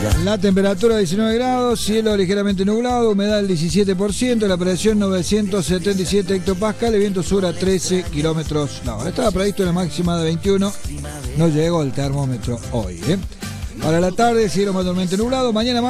La temperatura 19 grados, cielo ligeramente nublado, humedad del 17%, la presión 977 hectopascal, el viento sur a 13 kilómetros. No, estaba previsto la máxima de 21, no llegó el termómetro hoy. Para la tarde, cielo mayormente nublado, mañana